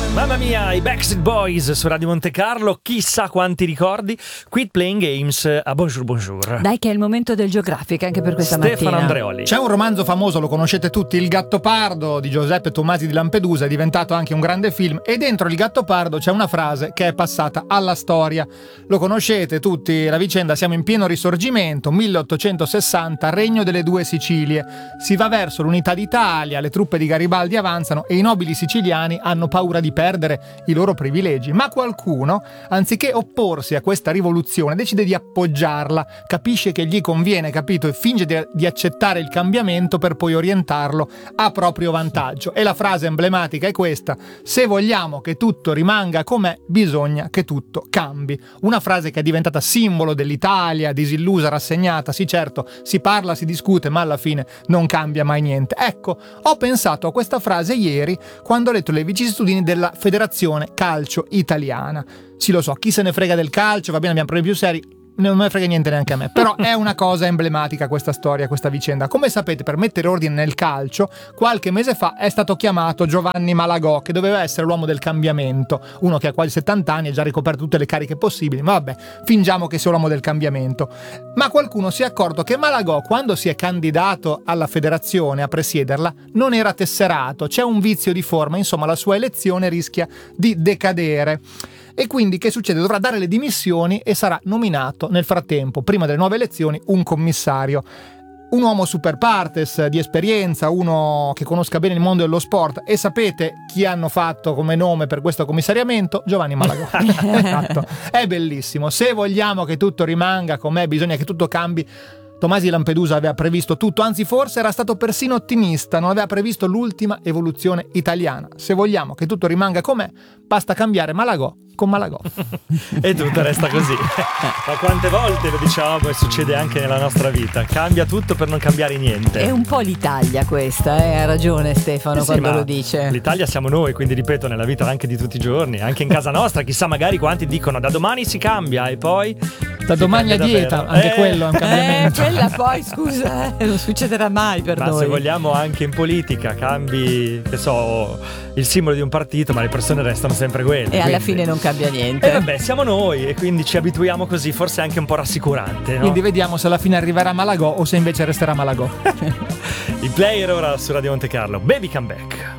Mamma mia, i Backstreet Boys su Radio Monte Carlo, chissà quanti ricordi. Quit Playing Games a Bonjour Bonjour. Dai che è il momento del Geographic anche per questa Stefano mattina. Andreoli. C'è un romanzo famoso, lo conoscete tutti, Il Gattopardo di Giuseppe Tomasi di Lampedusa, è diventato anche un grande film e dentro Il Gattopardo c'è una frase che è passata alla storia. Lo conoscete tutti, la vicenda, siamo in pieno risorgimento, 1860, regno delle due Sicilie. Si va verso l'unità d'Italia, le truppe di Garibaldi avanzano e i nobili siciliani hanno paura di perdere i loro privilegi, ma qualcuno, anziché opporsi a questa rivoluzione, decide di appoggiarla, capisce che gli conviene, capito, e finge di accettare il cambiamento per poi orientarlo a proprio vantaggio. E la frase emblematica è questa: se vogliamo che tutto rimanga com'è, bisogna che tutto cambi. Una frase che è diventata simbolo dell'Italia disillusa, rassegnata. Sì, certo, si parla, si discute, ma alla fine non cambia mai niente. Ecco, ho pensato a questa frase ieri quando ho letto le vicissitudini della Federazione Calcio Italiana. Sì, lo so, chi se ne frega del calcio, va bene, abbiamo problemi più seri, non me ne frega niente neanche a me, però è una cosa emblematica questa storia, questa vicenda. Come sapete, per mettere ordine nel calcio, qualche mese fa è stato chiamato Giovanni Malagò, che doveva essere l'uomo del cambiamento, uno che ha quasi 70 anni e già ricoperto tutte le cariche possibili, ma vabbè, fingiamo che sia l'uomo del cambiamento. Ma qualcuno si è accorto che Malagò, quando si è candidato alla federazione a presiederla, non era tesserato, c'è un vizio di forma, insomma la sua elezione rischia di decadere. E quindi che succede? Dovrà dare le dimissioni e sarà nominato nel frattempo, prima delle nuove elezioni, un commissario. Un uomo super partes, di esperienza, uno che conosca bene il mondo dello sport. E sapete chi hanno fatto come nome per questo commissariamento? Giovanni Malagò. Esatto. È bellissimo. Se vogliamo che tutto rimanga com'è, bisogna che tutto cambi. Tomasi di Lampedusa aveva previsto tutto, anzi forse era stato persino ottimista, non aveva previsto l'ultima evoluzione italiana. Se vogliamo che tutto rimanga com'è, basta cambiare Malagò con Malagò. E tutto resta così. Ma quante volte lo diciamo e succede anche nella nostra vita, cambia tutto per non cambiare niente. È un po' l'Italia questa, ha ragione Stefano quando lo dice. L'Italia siamo noi, quindi ripeto, nella vita anche di tutti i giorni, anche in casa nostra, chissà magari quanti dicono da domani si cambia e poi da domani a dieta, anche quello è un cambiamento. Quella poi scusa, non succederà mai per noi. Ma se vogliamo anche in politica cambi, che so, il simbolo di un partito, ma le persone restano sempre quelle. E alla fine non cambia niente. E vabbè, siamo noi e quindi ci abituiamo così, forse è anche un po' rassicurante, no? Quindi vediamo se alla fine arriverà Malagò o se invece resterà Malagò. I Player ora su Radio Monte Carlo. Baby Come Back.